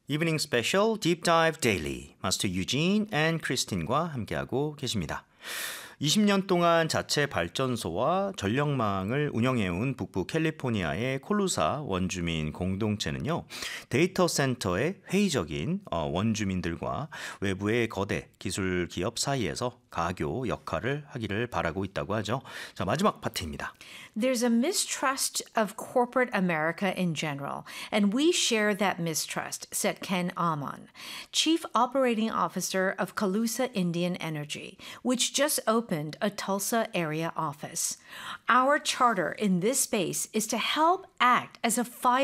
이브닝 스페셜 딥 다이브 데일리 마스터 유진 앤 크리스틴과 함께하고 계십니다. 20년 동안 자체 발전소와 전력망을 운영해온 북부 캘리포니아의 콜루사 원주민 공동체는요. 데이터 센터의 회의적인 원주민들과 외부의 거대 기술 기업 사이에서 가교 역할을 하기를 바라고 있다고 하죠. 자, 마지막 파트입니다. There's a mistrust of corporate America in general, and we share that mistrust, said Ken Amon, Chief Operating Officer of Colusa Indian Energy, which just opened a Tulsa area office. Our charter in this space is to help act as a fire